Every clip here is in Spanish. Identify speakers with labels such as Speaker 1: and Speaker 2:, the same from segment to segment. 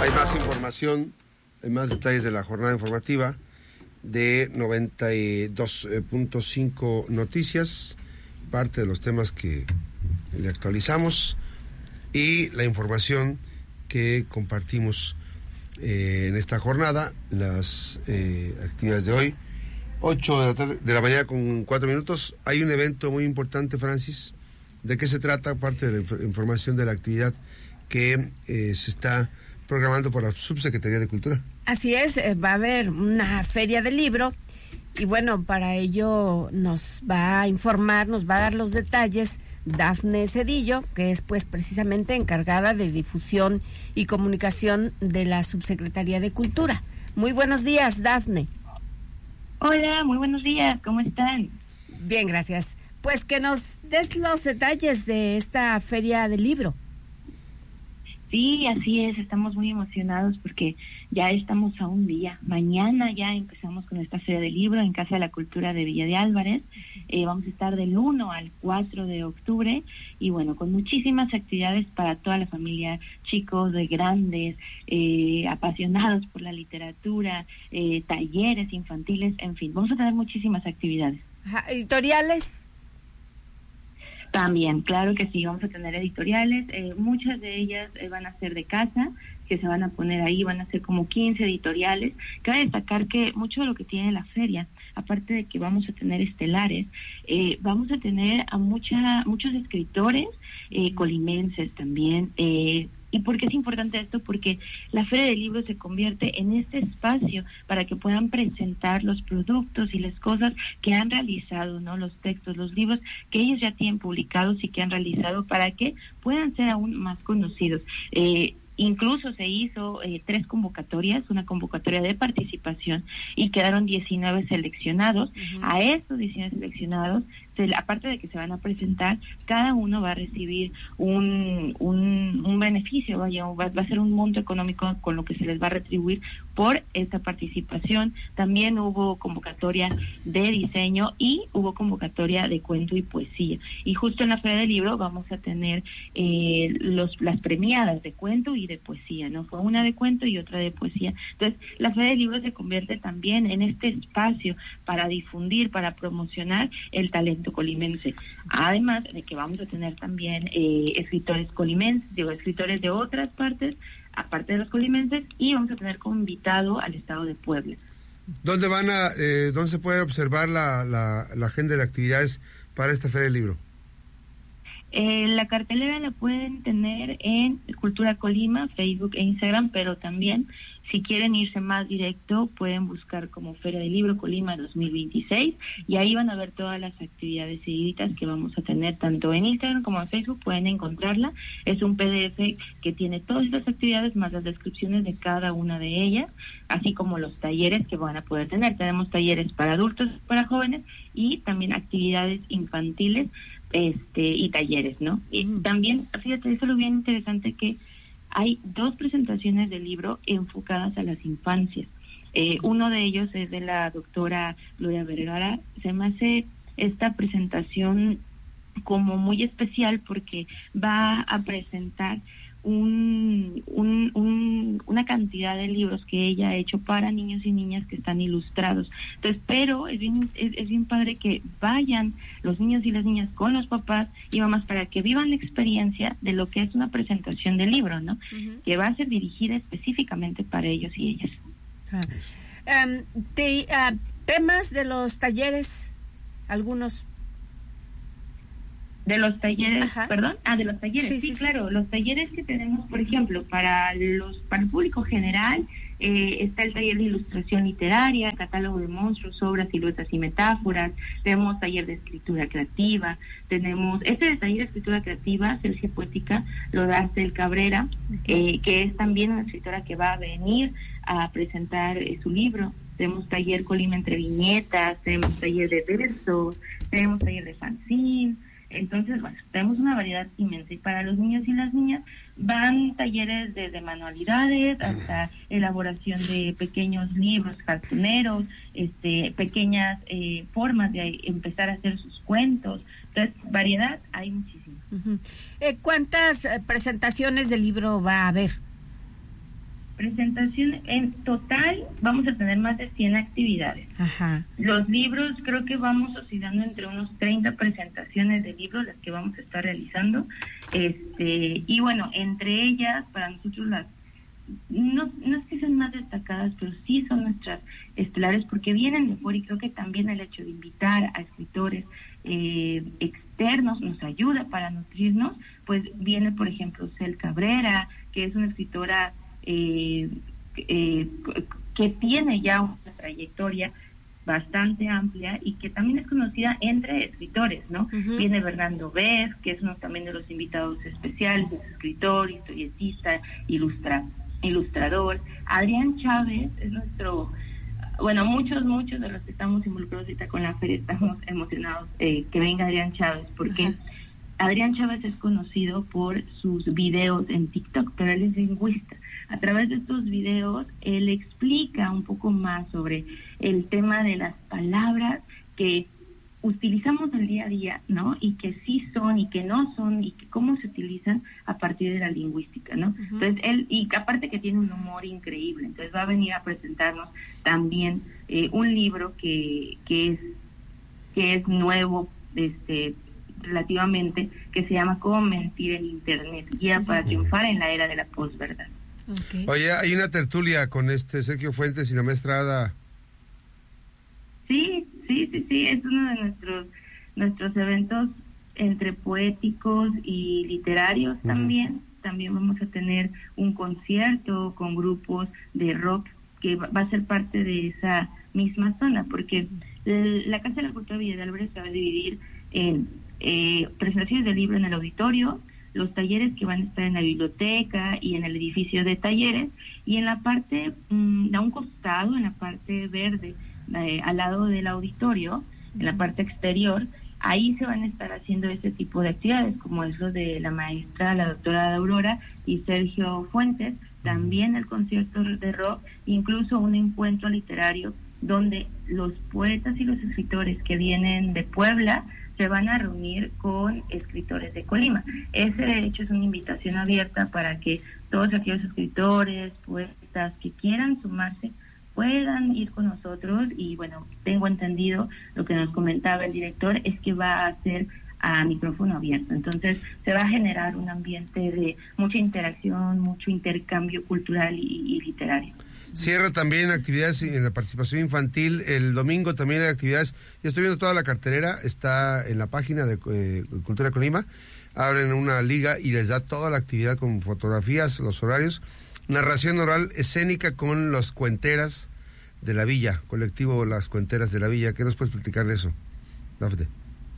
Speaker 1: Hay más información, hay más detalles de la jornada informativa de 92.5 Noticias, parte de los temas que le actualizamos y la información que compartimos en esta jornada, las actividades de hoy. 8 de la mañana con 4 minutos. Hay un evento muy importante, Francis. ¿De qué se trata? Parte de la información de la actividad que se está programando por la Subsecretaría de Cultura.
Speaker 2: Así es, va a haber una feria del libro y bueno, para ello nos va a informar, nos va a dar los detalles Dafne Cedillo, que es pues precisamente encargada de difusión y comunicación de la Subsecretaría de Cultura. Muy buenos días, Dafne.
Speaker 3: Hola, muy buenos días, ¿cómo están?
Speaker 2: Bien, gracias. Pues que nos des los detalles de esta feria del libro.
Speaker 3: Sí, así es, estamos muy emocionados porque ya estamos a un día. Mañana ya empezamos con esta feria del libro en Casa de la Cultura de Villa de Álvarez. Vamos a estar del 1 al 4 de octubre y bueno, con muchísimas actividades para toda la familia, chicos, de grandes, apasionados por la literatura, talleres infantiles, en fin, vamos a tener muchísimas actividades.
Speaker 2: Ajá, ¿editoriales?
Speaker 3: También, claro que sí, vamos a tener editoriales, muchas de ellas van a ser de casa, que se van a poner ahí, van a ser como 15 editoriales. Cabe destacar que mucho de lo que tiene la feria, aparte de que vamos a tener estelares, vamos a tener a muchos escritores colimenses también. ¿Y por qué es importante esto? Porque la Feria del Libro se convierte en este espacio para que puedan presentar los productos y las cosas que han realizado, ¿no? Los textos, los libros que ellos ya tienen publicados y que han realizado para que puedan ser aún más conocidos. Incluso se hizo 3 convocatorias, una convocatoria de participación y quedaron 19 seleccionados. Uh-huh. A estos 19 seleccionados, aparte de que se van a presentar, cada uno va a recibir un beneficio, va a ser un monto económico con lo que se les va a retribuir por esta participación. También hubo convocatoria de diseño y hubo convocatoria de cuento y poesía. Y justo en la Feria del Libro vamos a tener las premiadas de cuento y de poesía, ¿no? Fue una de cuento y otra de poesía. Entonces, la Feria del Libro se convierte también en este espacio para difundir, para promocionar el talento colimense. Además de que vamos a tener también escritores colimenses, escritores de otras partes, aparte de los colimenses, y vamos a tener como invitado al estado de Puebla.
Speaker 1: ¿Dónde dónde se puede observar la agenda de actividades para esta Feria del Libro?
Speaker 3: La cartelera la pueden tener en Cultura Colima, Facebook e Instagram, pero también si quieren irse más directo pueden buscar como Feria del Libro Colima 2026 y ahí van a ver todas las actividades seguiditas que vamos a tener tanto en Instagram como en Facebook, pueden encontrarla. Es un PDF que tiene todas estas actividades más las descripciones de cada una de ellas, así como los talleres que van a poder tener. Tenemos talleres para adultos, para jóvenes y también actividades infantiles y talleres, ¿no? Y también, fíjate, eso es lo bien interesante que hay 2 presentaciones del libro enfocadas a las infancias. Uno de ellos es de la doctora Gloria Vergara. Se me hace esta presentación como muy especial porque va a presentar una cantidad de libros que ella ha hecho para niños y niñas que están ilustrados. Entonces, pero es bien padre que vayan los niños y las niñas con los papás y mamás para que vivan la experiencia de lo que es una presentación del libro, ¿no? Uh-huh. Que va a ser dirigida específicamente para ellos y ellas.
Speaker 2: Temas de los talleres, algunos.
Speaker 3: De los talleres,
Speaker 2: Ajá.
Speaker 3: perdón, de los talleres, sí, claro, los talleres que tenemos, por ejemplo, para el público general, está el taller de ilustración literaria, catálogo de monstruos, obras, siluetas y metáforas, tenemos taller de escritura creativa, tenemos, de taller de escritura creativa, Celsia Poética, lo da Arcel Cabrera, que es también una escritora que va a venir a presentar su libro. Tenemos taller Colima entre viñetas, tenemos taller de versos, tenemos taller de fanzine. Entonces, bueno, tenemos una variedad inmensa y para los niños y las niñas van talleres desde manualidades hasta elaboración de pequeños libros cartoneros, pequeñas formas de empezar a hacer sus cuentos. Entonces, variedad hay muchísima.
Speaker 2: Uh-huh. ¿Cuántas presentaciones del libro va a haber?
Speaker 3: Presentación, en total vamos a tener más de 100 actividades.
Speaker 2: Ajá.
Speaker 3: Los libros, creo que vamos oscilando entre unos 30 presentaciones de libros las que vamos a estar realizando. Y bueno, entre ellas, para nosotros no es que sean más destacadas, pero sí son nuestras estelares porque vienen de fuera, y creo que también el hecho de invitar a escritores externos nos ayuda para nutrirnos. Pues viene, por ejemplo, Cel Cabrera, que es una escritora que tiene ya una trayectoria bastante amplia y que también es conocida entre escritores, ¿no? Uh-huh. Viene Bernardo Vez, que es uno también de los invitados especiales, es escritor, historietista, ilustrador. Adrián Chávez es muchos de los que estamos involucrados ahorita con la feria estamos emocionados que venga Adrián Chávez, porque Adrián Chávez es conocido por sus videos en TikTok, pero él es lingüista. A través de estos videos, él explica un poco más sobre el tema de las palabras que utilizamos el día a día, ¿no? Y que sí son y que no son, y que cómo se utilizan a partir de la lingüística, ¿no? Uh-huh. Entonces, él, y aparte que tiene un humor increíble, entonces va a venir a presentarnos también un libro que es nuevo, relativamente, que se llama Cómo mentir en Internet, guía para triunfar en la era de la posverdad.
Speaker 1: Okay. Oye, hay una tertulia con Sergio Fuentes y la maestra Ada.
Speaker 3: Sí, es uno de nuestros eventos entre poéticos y literarios. También vamos a tener un concierto con grupos de rock que va a ser parte de esa misma zona, porque la Casa de la Cultura Villa de Álvarez se va a dividir en presentaciones de libro en el auditorio, los talleres que van a estar en la biblioteca y en el edificio de talleres, y en la parte, a un costado, en la parte verde, al lado del auditorio, en la parte exterior, ahí se van a estar haciendo este tipo de actividades, como es lo de la maestra, la doctora Aurora y Sergio Fuentes, también el concierto de rock, incluso un encuentro literario donde los poetas y los escritores que vienen de Puebla se van a reunir con escritores de Colima. Ese, de hecho, es una invitación abierta para que todos aquellos escritores, poetas que quieran sumarse puedan ir con nosotros. Y bueno, tengo entendido, lo que nos comentaba el director, es que va a ser a micrófono abierto. Entonces se va a generar un ambiente de mucha interacción, mucho intercambio cultural y literario.
Speaker 1: Cierra también actividades en la participación infantil. El domingo también hay actividades. Ya estoy viendo toda la cartelera, está en la página de Cultura Colima. Abren una liga y les da toda la actividad con fotografías, los horarios. Narración oral escénica con las cuenteras de la Villa, colectivo Las Cuenteras de la Villa. ¿Qué nos puedes platicar de eso, Dafne?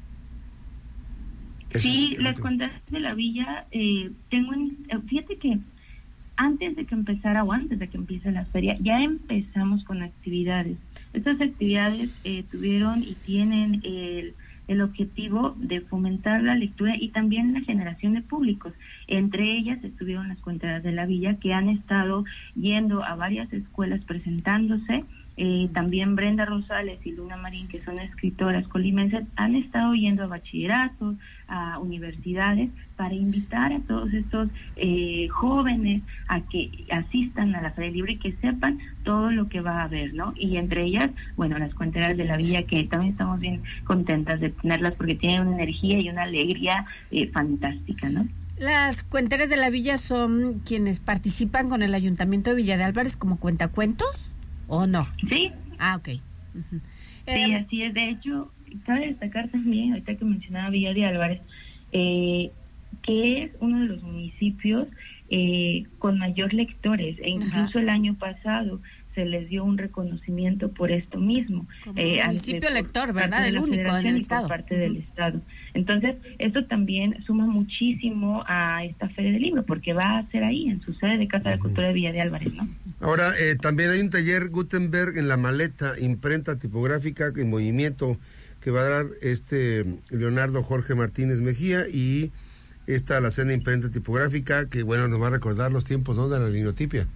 Speaker 3: Sí, Las Cuenteras de la Villa, fíjate que antes de que empiece la feria, ya empezamos con actividades. Estas actividades tuvieron y tienen el objetivo de fomentar la lectura y también la generación de públicos. Entre ellas estuvieron Las Cuenteras de la Villa, que han estado yendo a varias escuelas presentándose. También Brenda Rosales y Luna Marín, que son escritoras colimenses, han estado yendo a bachilleratos, a universidades, para invitar a todos estos jóvenes a que asistan a la Feria del Libro y que sepan todo lo que va a haber, ¿no? Y entre ellas, bueno, Las Cuenteras de la Villa, que también estamos bien contentas de tenerlas porque tienen una energía y una alegría fantástica, ¿no?
Speaker 2: Las Cuenteras de la Villa son quienes participan con el Ayuntamiento de Villa de Álvarez como cuentacuentos, ¿o no?
Speaker 3: Sí.
Speaker 2: Ah, ok. Uh-huh.
Speaker 3: Sí, así es. De hecho, cabe destacar también, ahorita que mencionaba Villa de Álvarez, que es uno de los municipios con mayor lectores, e incluso el año pasado se les dio un reconocimiento por esto mismo.
Speaker 2: Como municipio lector, ¿verdad? El único en el Estado.
Speaker 3: Por parte del Estado. Entonces, esto también suma muchísimo a esta Feria del Libro, porque va a ser ahí, en su sede de Casa de la Cultura de Villa de Álvarez, ¿no?
Speaker 1: Ahora, también hay un taller Gutenberg en La Maleta, imprenta tipográfica en movimiento, que va a dar Leonardo Jorge Martínez Mejía, y esta alacena imprenta tipográfica, que bueno, nos va a recordar los tiempos, ¿no?, de la linotipia.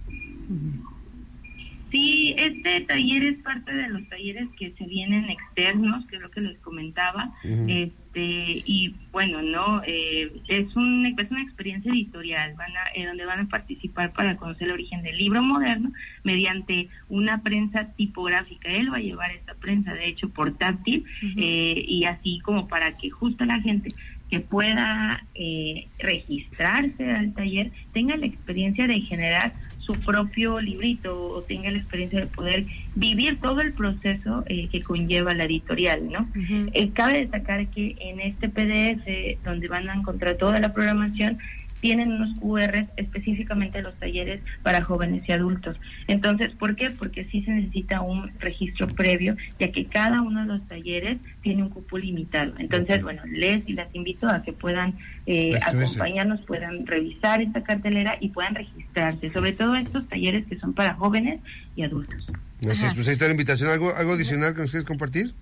Speaker 3: Sí, este taller es parte de los talleres que se vienen externos, que es lo que les comentaba. y bueno, no es una experiencia editorial, donde van a participar para conocer el origen del libro moderno mediante una prensa tipográfica. Él va a llevar esta prensa, de hecho, portátil, y así como para que justo la gente que pueda registrarse al taller tenga la experiencia de generar su propio librito, o tenga la experiencia de poder vivir todo el proceso que conlleva la editorial, ¿no? Cabe destacar que en este PDF, donde van a encontrar toda la programación, tienen unos QRs específicamente los talleres para jóvenes y adultos. Entonces, ¿por qué? Porque sí se necesita un registro previo, ya que cada uno de los talleres tiene un cupo limitado. Entonces, bueno, les y las invito a que puedan acompañarnos, puedan revisar esta cartelera y puedan registrarse, sobre todo estos talleres que son para jóvenes y adultos.
Speaker 1: Así es, pues ahí está la invitación. ¿Algo adicional que nos quieres compartir?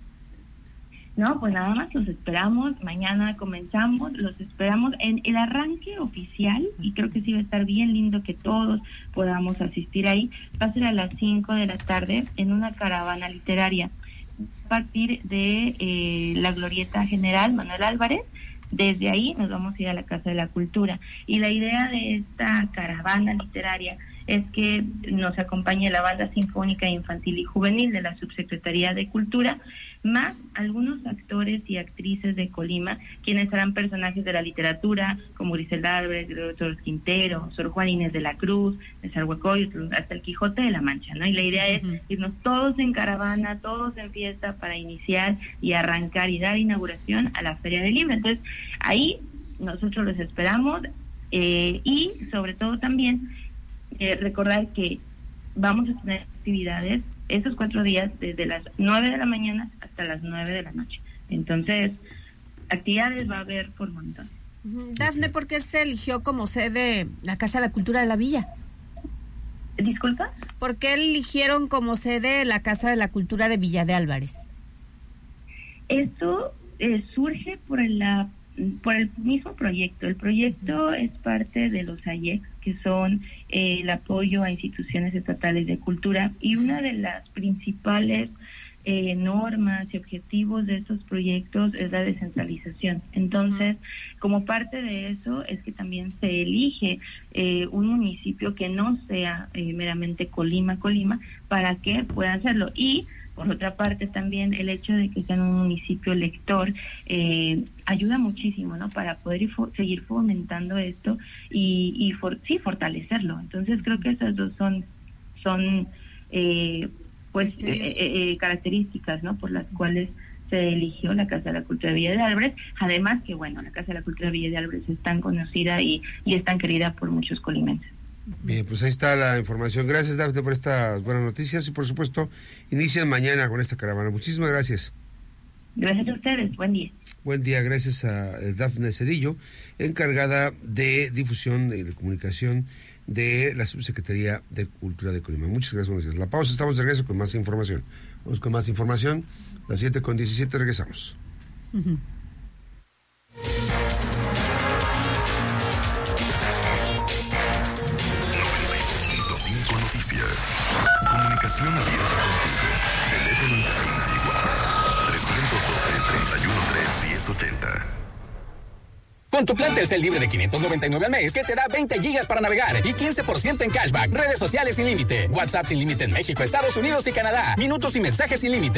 Speaker 3: No, pues nada más, los esperamos, mañana comenzamos, los esperamos en el arranque oficial, y creo que sí va a estar bien lindo que todos podamos asistir ahí. Va a ser a las 5 de la tarde en una caravana literaria, a partir de la Glorieta General Manuel Álvarez. Desde ahí nos vamos a ir a la Casa de la Cultura, y la idea de esta caravana literaria es que nos acompañe la Banda Sinfónica Infantil y Juvenil de la Subsecretaría de Cultura, más algunos actores y actrices de Colima, quienes serán personajes de la literatura, como Griselda Álvarez, Gregorio Torres Quintero, Sor Juana Inés de la Cruz, Nezahualcóyotl, hasta el Quijote de la Mancha, ¿no? Y la idea es irnos todos en caravana, todos en fiesta, para iniciar y arrancar y dar inauguración a la Feria del Libro. Entonces, ahí nosotros los esperamos, y sobre todo también recordar que vamos a tener actividades esos 4 días, desde las 9 de la mañana hasta las 9 de la noche. Entonces, actividades va a haber por montón.
Speaker 2: Dafne, ¿por qué se eligió como sede la Casa de la Cultura de la Villa?
Speaker 3: ¿Disculpa?
Speaker 2: ¿Por qué eligieron como sede la Casa de la Cultura de Villa de Álvarez?
Speaker 3: Esto surge por el mismo proyecto. El proyecto es parte de los AIEC, que son el apoyo a instituciones estatales de cultura, y una de las principales normas y objetivos de estos proyectos es la descentralización. Entonces, como parte de eso es que también se elige un municipio que no sea meramente Colima, para que puedan hacerlo. Y por otra parte, también el hecho de que sean un municipio lector ayuda muchísimo, ¿no? Para poder seguir fomentando esto y fortalecerlo. Entonces, creo que esas dos son características, ¿no? Por las cuales se eligió la Casa de la Cultura de Villa de Álvarez. Además que, bueno, la Casa de la Cultura de Villa de Álvarez es tan conocida y es tan querida por muchos colimenses.
Speaker 1: Bien, pues ahí está la información. Gracias, Dafne, por estas buenas noticias, y por supuesto, inician mañana con esta caravana. Muchísimas gracias.
Speaker 3: Gracias a ustedes, buen día.
Speaker 1: Buen día, gracias a Dafne Cedillo, encargada de difusión y de comunicación de la Subsecretaría de Cultura de Colima. Muchas gracias, buenos días. La pausa, estamos de regreso con más información. Vamos con más información, las 7:17, regresamos.
Speaker 4: Comunicación abierta contigo. Teléfono en cabina y WhatsApp 312-313-1080.
Speaker 5: Con tu plan Telcel libre de 599 al mes, que te da 20 gigas para navegar y 15% en cashback. Redes sociales sin límite. WhatsApp sin límite en México, Estados Unidos y Canadá. Minutos y mensajes sin límite.